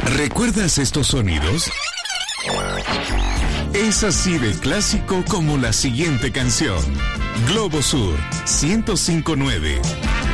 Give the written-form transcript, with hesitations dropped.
¿Recuerdas estos sonidos? Es así de clásico como la siguiente canción. Globo Sur 105.9.